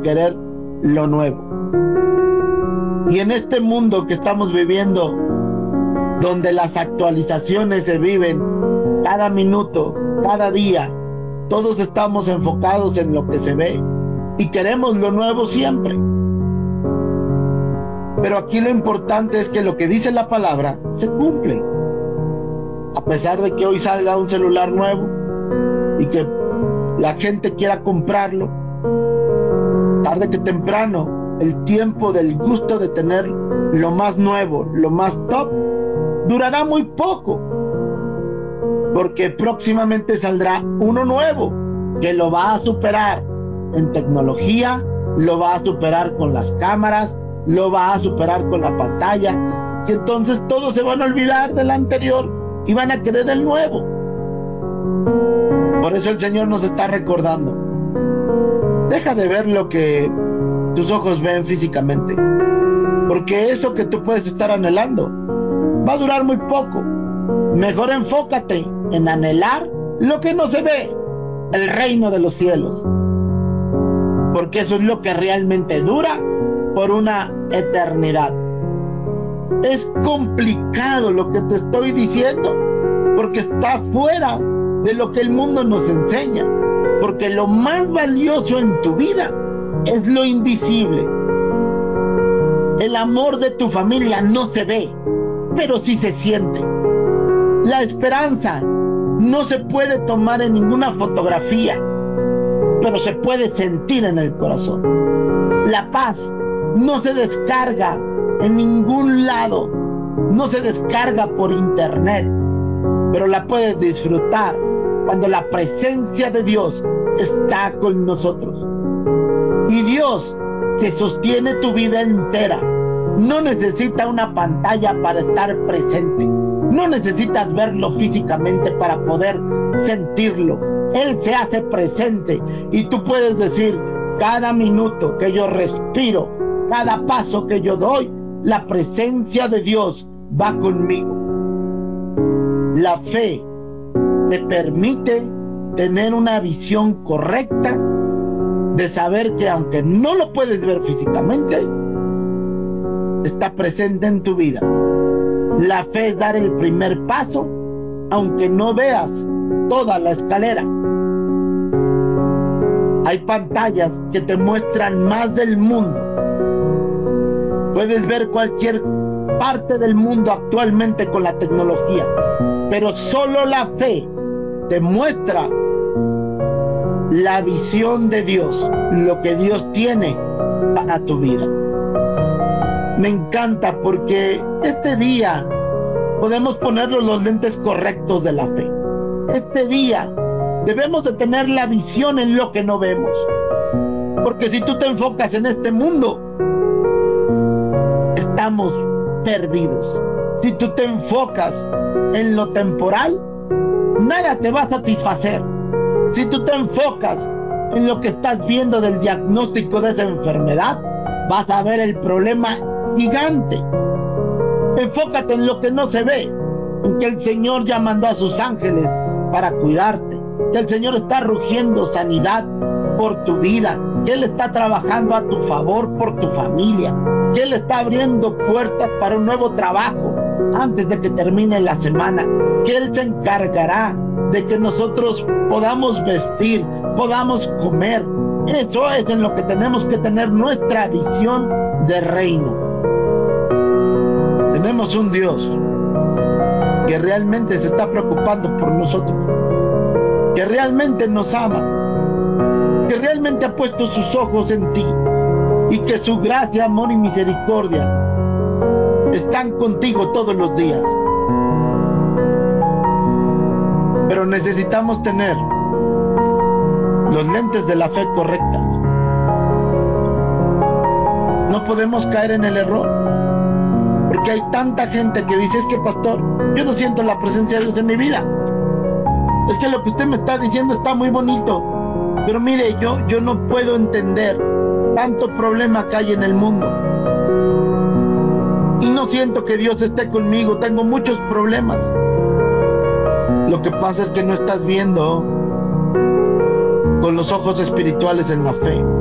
querer lo nuevo. Y en este mundo que estamos viviendo, donde las actualizaciones se viven cada minuto, cada día, todos estamos enfocados en lo que se ve y queremos lo nuevo siempre. Pero aquí lo importante es que lo que dice la palabra se cumple. A pesar de que hoy salga un celular nuevo y que la gente quiera comprarlo, tarde que temprano, el tiempo del gusto de tener lo más nuevo, lo más top, durará muy poco, porque próximamente saldrá uno nuevo que lo va a superar en tecnología, lo va a superar con las cámaras, lo va a superar con la pantalla, y entonces todos se van a olvidar del anterior y van a querer el nuevo. Por eso el Señor nos está recordando: deja de ver lo que tus ojos ven físicamente, porque eso que tú puedes estar anhelando va a durar muy poco. Mejor enfócate en anhelar lo que no se ve, el reino de los cielos, porque eso es lo que realmente dura por una eternidad. Es complicado lo que te estoy diciendo, porque está fuera de lo que el mundo nos enseña, porque lo más valioso en tu vida es lo invisible. El amor de tu familia no se ve, pero sí se siente. La esperanza no se puede tomar en ninguna fotografía, pero se puede sentir en el corazón. La paz no se descarga en ningún lado, no se descarga por internet, pero la puedes disfrutar cuando la presencia de Dios está con nosotros. Y Dios, que sostiene tu vida entera, no necesita una pantalla para estar presente. No necesitas verlo físicamente para poder sentirlo. Él se hace presente y tú puedes decir: cada minuto que yo respiro, cada paso que yo doy, la presencia de Dios va conmigo. La fe te permite tener una visión correcta de saber que aunque no lo puedes ver físicamente, está presente en tu vida. La fe es dar el primer paso, aunque no veas toda la escalera. Hay pantallas que te muestran más del mundo. Puedes ver cualquier parte del mundo actualmente con la tecnología, pero solo la fe te muestra la visión de Dios, lo que Dios tiene para tu vida. Me encanta porque este día podemos ponernos los lentes correctos de la fe. Este día debemos de tener la visión en lo que no vemos, porque si tú te enfocas en este mundo, estamos perdidos. Si tú te enfocas en lo temporal, nada te va a satisfacer. Si tú te enfocas en lo que estás viendo del diagnóstico de esa enfermedad, vas a ver el problema gigante. Enfócate en lo que no se ve, en que el Señor ya mandó a sus ángeles para cuidarte, que el Señor está rugiendo sanidad por tu vida, que Él está trabajando a tu favor por tu familia, que Él está abriendo puertas para un nuevo trabajo antes de que termine la semana, que Él se encargará de que nosotros podamos vestir, podamos comer. Eso es en lo que tenemos que tener nuestra visión de reino. Tenemos un Dios que realmente se está preocupando por nosotros, que realmente nos ama, que realmente ha puesto sus ojos en ti y que su gracia, amor y misericordia están contigo todos los días. Pero necesitamos tener los lentes de la fe correctas. No podemos caer en el error, porque hay tanta gente que dice: es que pastor, yo no siento la presencia de Dios en mi vida. Es que lo que usted me está diciendo está muy bonito, pero mire, yo no puedo entender tanto problema que hay en el mundo. Y no siento que Dios esté conmigo, tengo muchos problemas. Lo que pasa es que no estás viendo con los ojos espirituales en la fe.